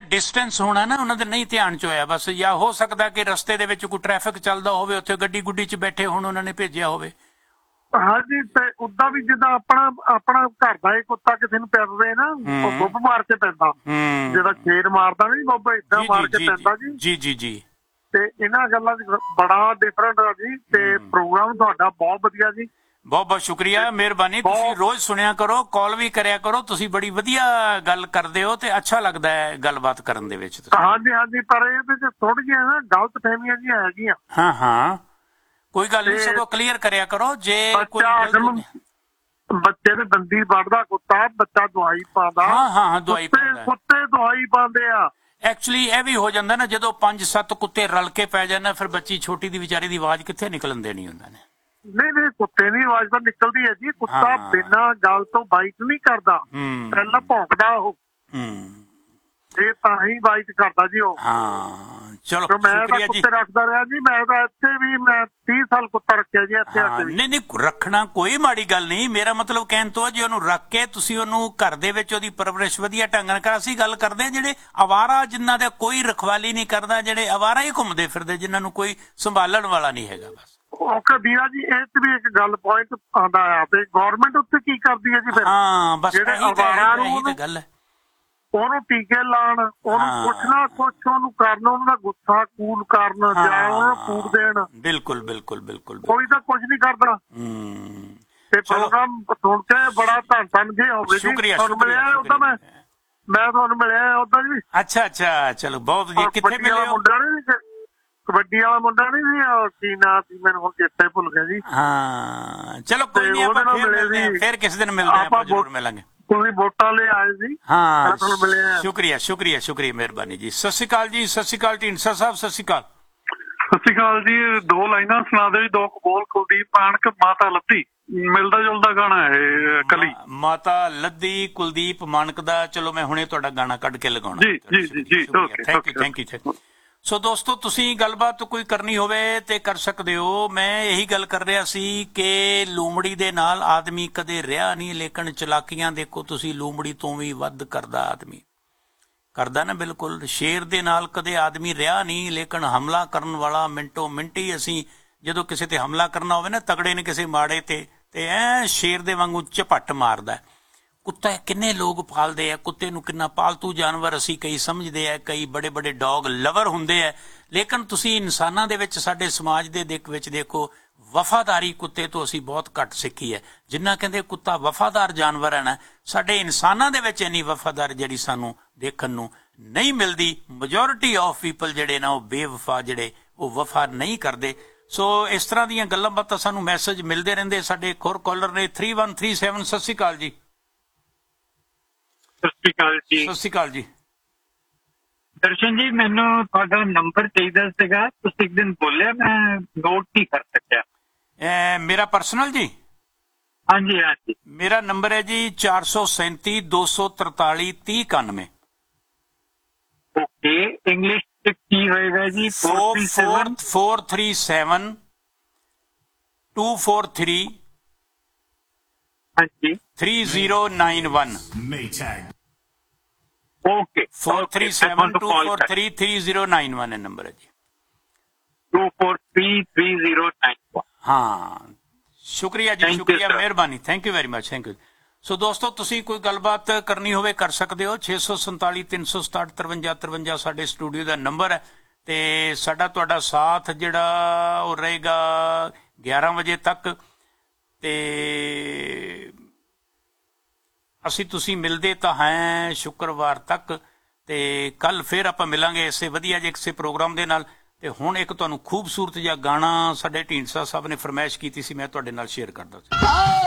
Distance ਹੋਣਾ ਨਾ ਉਹਨਾਂ ਦੇ ਨਹੀਂ ਧਿਆਨ ਚ ਹੋਇਆ ਬਸ, ਜਾਂ ਹੋ ਸਕਦਾ ਕਿ ਰਸਤੇ ਦੇ ਵਿੱਚ ਕੋਈ ਟ੍ਰੈਫਿਕ ਚੱਲਦਾ ਹੋਵੇ, ਉੱਥੇ ਗੱਡੀ ਗੁੱਡੀ ਚ ਬੈਠੇ ਹੋਣ, ਉਹਨਾਂ ਨੇ ਭੇਜਿਆ ਹੋਵੇ। ਹਾਂਜੀ, ਤੇ ਉਦਾਂ ਵੀ ਜਿੱਦਾਂ ਆਪਣਾ ਘਰ ਦਾ ਹੀ ਕੁੱਤਾ ਕਿਸੇ ਨੂੰ ਪੈਂਦੇ ਨਾ, ਉਹ ਗੁੱਬ ਮਾਰ ਕੇ ਪੈਂਦਾ, ਜਿਹੜਾ ਸ਼ੇਰ ਮਾਰਦਾ ਨਹੀਂ ਗੁੱਬ, ਏਦਾਂ ਮਾਰ ਕੇ ਪੈਂਦਾ ਜੀ। ਜੀ ਜੀ ਜੀ। ਤੇ ਇਹਨਾਂ ਗੱਲਾਂ ਚ ਬੜਾ ਡਿਫਰੈਂਟ ਆ ਜੀ। ਤੇ ਪ੍ਰੋਗਰਾਮ ਤੁਹਾਡਾ ਬਹੁਤ ਵਧੀਆ ਜੀ। ਬਹੁਤ ਬਹੁਤ ਸ਼ੁਕਰੀਆ, ਮਿਹਰਬਾਨੀ। ਤੁਸੀਂ ਰੋਜ਼ ਸੁਣਿਆ ਕਰੋ, ਕਾਲ ਵੀ ਕਰਿਆ ਕਰੋ, ਤੁਸੀਂ ਬੜੀ ਵਧੀਆ ਗੱਲ ਕਰਦੇ ਹੋ ਤੇ ਅੱਛਾ ਲੱਗਦਾ ਹੈ ਗੱਲਬਾਤ ਕਰਨ ਦੇ ਵਿੱਚ। ਹਾਂਜੀ ਹਾਂਜੀ, ਪਰ ਇਹਦੇ ਚ ਥੋੜੀ ਜਿਹੀਆਂ ਨਾ ਗਲਤ ਫਹਿਮੀਆਂ ਜਿਹੀਆਂ ਹੈਗੀਆਂ। ਹਾਂ ਹਾਂ, ਕੋਈ ਗੱਲ ਨਹੀਂ, ਸਗੋਂ ਕਲੀਅਰ ਕਰਿਆ ਕਰੋ। ਜੇ ਬੱਚੇ ਦੇ ਦੰਦੀ ਵੱਢਦਾ ਕੁੱਤਾ, ਬੱਚਾ ਦਵਾਈ ਪਾਉਂਦਾ। ਹਾਂ ਹਾਂ, ਦਵਾਈ ਪਾਉਂਦਾ, ਕੁੱਤੇ ਦਵਾਈ ਪਾਉਂਦੇ ਆ। ਐਕਚੁਅਲੀ ਇਹ ਵੀ ਹੋ ਜਾਂਦਾ ਨਾ, ਜਦੋਂ 5-7 ਕੁੱਤੇ ਰਲ ਕੇ ਪੈ ਜਾਣ, ਫਿਰ ਬੱਚੀ ਛੋਟੀ ਦੀ ਵਿਚਾਰੀ ਦੀ ਆਵਾਜ਼ ਕਿੱਥੇ ਨਿਕਲਣ ਦੇਣੀ ਉਹਨਾਂ ਨੇ। ਨਹੀਂ, ਕੁੱਤੇ ਦੀ ਆਵਾਜ਼ ਤਾਂ ਨਿਕਲਦੀ ਹੈ ਜੀ। ਕੁੱਤਾ ਬਿਨਾਂ ਗੱਲ ਤੋਂ ਬਾਈਟ ਨਹੀਂ ਕਰਦਾ, ਪਹਿਲਾਂ ਭੌਂਕਦਾ ਉਹ, ਇਹ ਤਾਂ ਹੀ ਬਾਈਟ ਕਰਦਾ ਜੀ ਉਹ। ਹਾਂ ਚਲੋ, ਮੈਂ ਤਾਂ ਕੁੱਤੇ ਰੱਖਦਾ ਰਿਹਾ ਜੀ। ਮੈਂ ਤਾਂ ਇੱਥੇ ਵੀ 30 ਸਾਲ ਕੁੱਤਾ ਰੱਖਿਆ ਜੀ ਇੱਥੇ। ਨਹੀਂ, ਰੱਖਣਾ ਕੋਈ ਮਾੜੀ ਗੱਲ ਨਹੀਂ। ਮੇਰਾ ਮਤਲਬ ਕਹਿਣ ਤੋਂ ਜੇ ਉਹਨੂੰ ਰੱਖ ਕੇ ਤੁਸੀਂ ਉਹਨੂੰ ਘਰ ਦੇ ਵਿੱਚ ਉਹਦੀ ਪਰਵਰਿਸ਼ ਵਧੀਆ ਢੰਗ ਨਾਲ ਕਰ। ਅਸੀਂ ਗੱਲ ਕਰਦੇ ਹਾਂ ਜਿਹੜੇ ਅਵਾਰਾ, ਜਿਨ੍ਹਾਂ ਦਾ ਕੋਈ ਰਖਵਾਲੀ ਨਹੀਂ ਕਰਦਾ, ਜਿਹੜੇ ਅਵਾਰਾ ਹੀ ਘੁੰਮਦੇ ਫਿਰਦੇ, ਜਿਨ੍ਹਾਂ ਨੂੰ ਕੋਈ ਸੰਭਾਲਣ ਵਾਲਾ ਨਹੀਂ ਹੈਗਾ ਬਸ। ਓਕੇ ਵੀਰਾ ਜੀ, ਇਹ ਤੇ ਵੀ ਇੱਕ ਗੱਲ ਪੁਆਇੰਟ ਆਉਂਦਾ ਆ, ਤੇ ਗਵਰਨਮੈਂਟ ਉੱਥੇ ਕੀ ਕਰਦੀ ਹੈ ਜੀ ਫਿਰ? ਹਾਂ ਬਸ ਜਿਹੜੇ ਅਵਾਰਾ ਨੂੰ ਗੱਲ ਹੈ, ਉਹਨੂੰ ਟੀਕੇ ਲਾਉਣ, ਉਹਨੂੰ ਕੁਛ ਨਾ ਕੁਛ ਉਹਨੂੰ ਕਰਨ, ਉਹਨਾਂ ਦਾ ਗੁੱਸਾ ਕੂਲ ਕਰਨ, ਜਾਂ ਉਹਨੂੰ ਫੂਡ ਦੇਣ। ਬਿਲਕੁਲ ਬਿਲਕੁਲ ਬਿਲਕੁਲ, ਕੋਈ ਤਾਂ ਕੁਝ ਨਹੀਂ ਕਰਦਾ। ਤੇ ਪ੍ਰੋਗਰਾਮ ਸੁਣ ਕੇ ਬੜਾ ਧੰਨ ਜੀ ਹੋ ਗਏ। ਸ਼ੁਕਰੀਆ, ਮਿਲਿਆ ਉਦਾਂ ਮੈਂ ਤੁਹਾਨੂੰ ਮਿਲਿਆ ਉਦਾਂ ਜੀ। ਅੱਛਾ ਅੱਛਾ, ਚਲੋ ਬਹੁਤ ਵਧੀਆ। ਕਿੱਥੇ ਮਿਲੇ? ਮੁੰਡਾ ਨਹੀਂ, ਕਬੱਡੀ ਵਾਲਾ ਮੁੰਡਾ ਨਹੀਂ ਸੀ, ਕੀ ਨਾਂ ਸੀ, ਮੈਨੂੰ ਹੁਣ ਚੇਤਾ ਹੀ ਭੁੱਲ ਗਿਆ ਜੀ। ਹਾਂ ਚਲੋ ਕੋਈ ਨਹੀਂ, ਆਪਾਂ ਫਿਰ ਕਿਸੇ ਦਿਨ ਮਿਲਦੇ ਹਾਂ, ਆਪਾਂ ਜ਼ਰੂਰ ਮਿਲਾਂਗੇ। ਤੁਸੀਂ ਵੋਟਾਂ ਲੈ ਆਏ ਸੀ। ਹਾਂ ਸ਼ੁਕਰੀਆ ਸ਼ੁਕਰੀਆ ਸ਼ੁਕਰੀਆ, ਮਿਹਰਬਾਨੀ ਜੀ। ਸਤਿ ਸ਼੍ਰੀ ਅਕਾਲ ਜੀ। ਸਤਿ ਸ਼੍ਰੀ ਅਕਾਲ ਢੀਂਡਸਾ ਸਾਹਿਬ, ਸਤਿ ਸ਼੍ਰੀ ਅਕਾਲ। ਸਤਿ ਸ਼੍ਰੀ ਅਕਾਲ ਜੀ। 2 ਲਾਈਨਾਂ ਸੁਣਾ ਦਿਓ ਜੀ, 2 ਕਬੋਲ। ਕੁਲਦੀਪ ਮਾਨਕ, ਮਾਤਾ ਲੱਧੀ, ਮਿਲਦਾ ਜੁਲਦਾ ਗਾਣਾ ਹੈ ਕਲੀ। ਮਾਤਾ ਲੱਧੀ, ਕੁਲਦੀਪ ਮਾਨਕ ਦਾ। ਚਲੋ ਮੈਂ ਹੁਣੇ ਤੁਹਾਡਾ ਗਾਣਾ ਕੱਢ ਕੇ ਲਗਾਉਣਾ ਜੀ ਜੀ ਜੀ ਜੀ। Thank you. ਸੋ ਦੋਸਤੋ, ਤੁਸੀਂ ਗੱਲਬਾਤ ਕੋਈ ਕਰਨੀ ਹੋਵੇ ਤੇ ਕਰ ਸਕਦੇ ਹੋ। ਮੈਂ ਇਹੀ ਗੱਲ ਕਰ ਰਿਹਾ ਸੀ ਕਿ ਲੂੰਮੜੀ ਦੇ ਨਾਲ ਆਦਮੀ ਕਦੇ ਰਿਹਾ ਨਹੀਂ, ਲੇਕਿਨ ਚਲਾਕੀਆਂ ਦੇਖੋ ਤੁਸੀਂ, ਲੂੰਮੜੀ ਤੋਂ ਵੀ ਵੱਧ ਕਰਦਾ ਆਦਮੀ, ਕਰਦਾ ਨਾ। ਬਿਲਕੁਲ, ਸ਼ੇਰ ਦੇ ਨਾਲ ਕਦੇ ਆਦਮੀ ਰਿਹਾ ਨਹੀਂ, ਲੇਕਿਨ ਹਮਲਾ ਕਰਨ ਵਾਲਾ ਮਿੰਟੋ ਮਿੰਟੀ, ਅਸੀਂ ਜਦੋਂ ਕਿਸੇ ਤੇ ਹਮਲਾ ਕਰਨਾ ਹੋਵੇ ਨਾ, ਤਗੜੇ ਨੇ ਕਿਸੇ ਮਾੜੇ ਤੇ ਸ਼ੇਰ ਦੇ ਵਾਂਗੂ ਝਪੱਟ ਮਾਰਦਾ। ਕੁੱਤਾ ਕਿੰਨੇ ਲੋਕ ਪਾਲਦੇ ਆ, ਕੁੱਤੇ ਨੂੰ ਕਿੰਨਾ ਪਾਲਤੂ ਜਾਨਵਰ ਅਸੀਂ ਕਈ ਸਮਝਦੇ ਆ, ਕਈ ਬੜੇ ਬੜੇ ਡੌਗ ਲਵਰ ਹੁੰਦੇ ਆ, ਲੇਕਿਨ ਤੁਸੀਂ ਇਨਸਾਨਾਂ ਦੇ ਵਿੱਚ, ਸਾਡੇ ਸਮਾਜ ਦੇ ਵਿੱਚ ਦੇਖੋ, ਵਫਾਦਾਰੀ ਕੁੱਤੇ ਤੋਂ ਅਸੀਂ ਬਹੁਤ ਘੱਟ ਸਿੱਖੀ ਹੈ। ਜਿੰਨਾ ਕਹਿੰਦੇ ਕੁੱਤਾ ਵਫਾਦਾਰ ਜਾਨਵਰ ਹੈ ਨਾ, ਸਾਡੇ ਇਨਸਾਨਾਂ ਦੇ ਵਿੱਚ ਇੰਨੀ ਵਫਾਦਾਰੀ ਜਿਹੜੀ ਸਾਨੂੰ ਦੇਖਣ ਨੂੰ ਨਹੀਂ ਮਿਲਦੀ। ਮੈਜੋਰਿਟੀ ਆਫ ਪੀਪਲ ਜਿਹੜੇ ਨਾ, ਉਹ ਬੇਵਫਾ, ਜਿਹੜੇ ਉਹ ਵਫਾ ਨਹੀਂ ਕਰਦੇ। ਸੋ ਇਸ ਤਰ੍ਹਾਂ ਦੀਆਂ ਗੱਲਾਂ ਬਾਤਾਂ ਸਾਨੂੰ ਮੈਸੇਜ ਮਿਲਦੇ ਰਹਿੰਦੇ। ਸਾਡੇ ਇੱਕ ਹੋਰ ਕਾਲਰ ਨੇ 3137। ਸਤਿ ਸ਼੍ਰੀ ਅਕਾਲ ਜੀ। ਸਤਿ ਸ਼੍ਰੀ ਅਕਾਲ ਜੀ। ਸਤਿ ਸ਼੍ਰੀ ਅਕਾਲ ਜੀ। ਦਰਸ਼ਨ ਜੀ, ਮੈਨੂੰ ਤੁਹਾਡਾ ਨੰਬਰ ਚਾਹੀਦਾ ਸੀਗਾ, ਤੁਸੀਂ ਇੱਕ ਦਿਨ ਬੋਲਿਆ, ਮੈਂ ਨੋਟ ਨਹੀਂ ਕਰ ਸਕਿਆ। ਮੇਰਾ ਪਰਸਨਲ ਜੀ? ਹਾਂਜੀ ਹਾਂਜੀ, ਮੇਰਾ ਨੰਬਰ ਹੈ ਜੀ 437 243 3091। ਓਕੇ, ਇੰਗਲਿਸ਼ ਚ ਕੀ ਹੋਏਗਾ ਜੀ? 437 243 ਹਾਂਜੀ 3091। ਓਕੇ, 437 243 3091 ਨੰਬਰ ਹੈ ਜੀ। 243 3091। ਹਾਂ ਸ਼ੁਕਰੀਆ ਜੀ, ਸ਼ੁਕਰੀਆ, ਮਿਹਰਬਾਨੀ, thank you very much, thank you. ਸੋ ਦੋਸਤੋ, ਤੁਸੀਂ ਕੋਈ ਗੱਲਬਾਤ ਕਰਨੀ ਹੋਵੇ ਕਰ ਸਕਦੇ ਹੋ। 647 367 53 53 ਸਾਡੇ ਸਟੂਡੀਓ ਦਾ ਨੰਬਰ ਹੈ। ਤੇ ਸਾਡਾ ਤੁਹਾਡਾ ਸਾਥ ਜਿਹੜਾ ਉਹ ਰਹੇਗਾ 11 ਵਜੇ ਤੱਕ। ਤੇ ਅਸੀਂ ਤੁਸੀਂ ਮਿਲਦੇ ਤਾਂ ਹੈ ਸ਼ੁੱਕਰਵਾਰ ਤੱਕ, ਤੇ ਕੱਲ ਫਿਰ ਆਪਾਂ ਮਿਲਾਂਗੇ ਇਸੇ ਵਧੀਆ ਜਿਹੇ ਕਿਸੇ ਪ੍ਰੋਗਰਾਮ ਦੇ ਨਾਲ। ਤੇ ਹੁਣ ਇੱਕ ਤੁਹਾਨੂੰ ਖੂਬਸੂਰਤ ਜਿਹਾ ਗਾਣਾ ਸਾਡੇ ਢੀਂਡਸਾ ਸਾਹਿਬ ਨੇ ਫਰਮਾਇਸ਼ ਕੀਤੀ ਸੀ, ਮੈਂ ਤੁਹਾਡੇ ਨਾਲ ਸ਼ੇਅਰ ਕਰਦਾ ਸੀ।